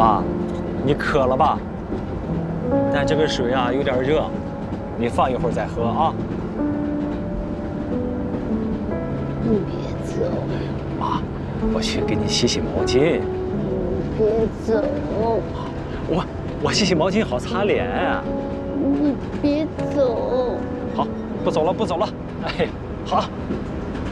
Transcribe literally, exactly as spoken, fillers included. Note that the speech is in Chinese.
妈，你渴了吧？但这个水啊有点热，你放一会儿再喝啊。 你别走， 妈，我去给你洗洗毛巾。 别走， 我我洗洗毛巾好擦脸。 你别走。 好，不走了，不走了。哎，好。